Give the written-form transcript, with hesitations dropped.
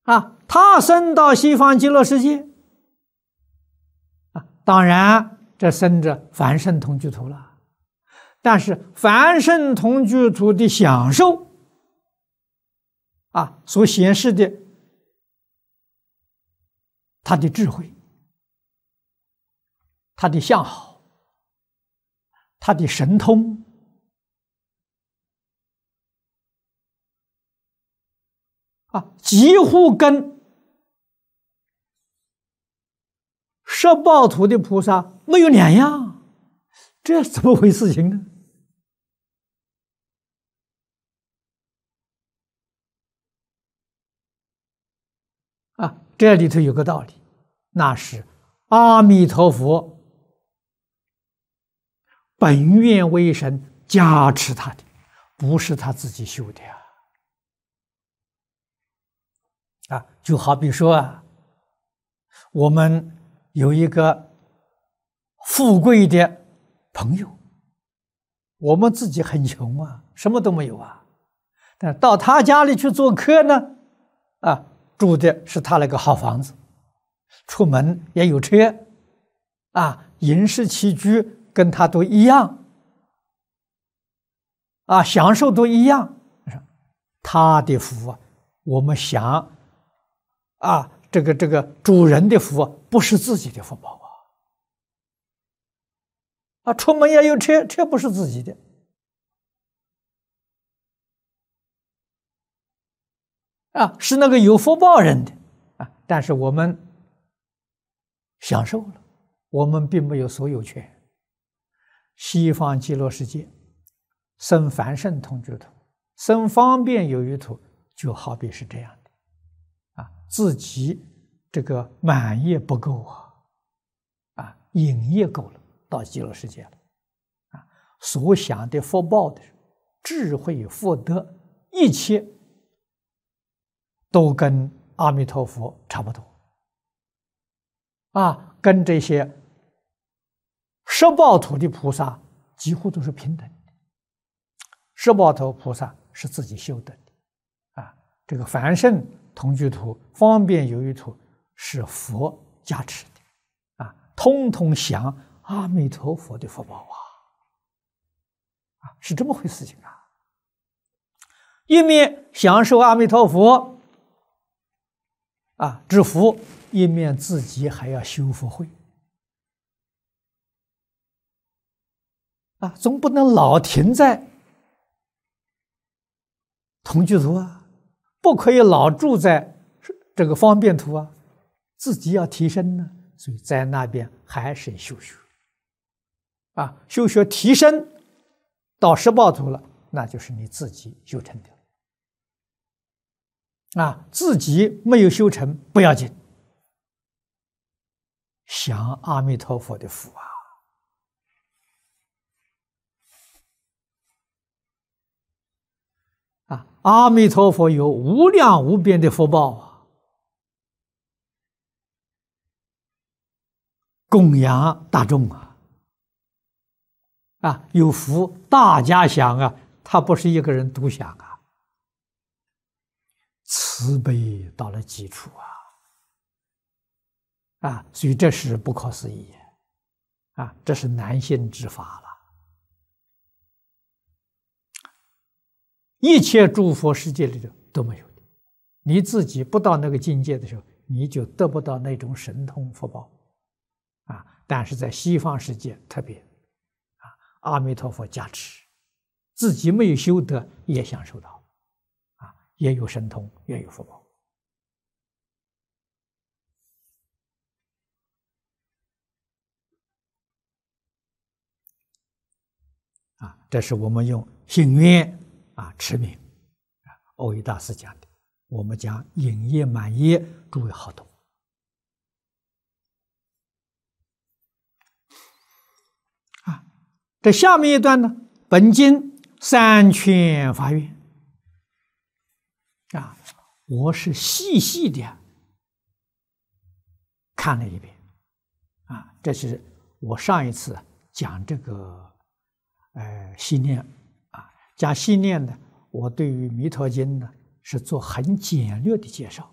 他生到西方极乐世界当然这生着凡圣同居土了，但是凡圣同居土的享受所显示的他的智慧、他的相好、他的神通几乎跟摄报土的菩萨没有两样，这怎么回事情呢？这里头有个道理，那是阿弥陀佛本愿威神加持他的，不是他自己修的就好比说我们有一个富贵的朋友，我们自己很穷什么都没有但到他家里去做客呢住的是他那个好房子，出门也有车饮食起居跟他都一样享受都一样，他的福我们想这个主人的福不是自己的福报出门也有车，车不是自己的是那个有福报人的但是我们享受了，我们并没有所有权。西方极乐世界生凡圣同居土，生方便有余土，就好比是这样的自己这个满业不够引业够了，到极乐世界了所想的福报的智慧福德一切都跟阿弥陀佛差不多跟这些摄报土的菩萨几乎都是平等的。摄报土菩萨是自己修的这个凡圣同居土、方便有余土是佛加持的通通享阿弥陀佛的福报是这么回事情一面享受阿弥陀佛之福，一面自己还要修福慧总不能老停在同居土不可以老住在这个方便土自己要提升呢，所以在那边还是修学修学提升到摄报土了，那就是你自己修成的自己没有修成不要紧，享阿弥陀佛的福阿弥陀佛有无量无边的福报供养大众有福大家享他不是一个人独享慈悲到了基础所以这是不可思议这是难信之法了。一切诸佛世界里头都没有的，你自己不到那个境界的时候，你就得不到那种神通福报但是在西方世界特别阿弥陀佛加持，自己没有修得也享受到也有神通，也有福报这是我们用信愿持名耦益大师讲的，我们讲引业满业，诸位好懂这下面一段呢，本经三圈法愿我是细细的看了一遍这是我上一次讲这个信念讲信念呢，我对于弥陀经呢是做很简略的介绍